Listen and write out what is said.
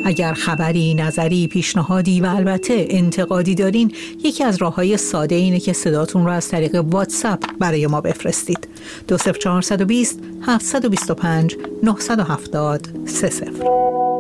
اگر خبری، نظری، پیشنهادی و البته انتقادی دارین، یکی از راه‌های ساده اینه که صداتون رو از طریق واتساپ برای ما بفرستید. 20420 725 970 30.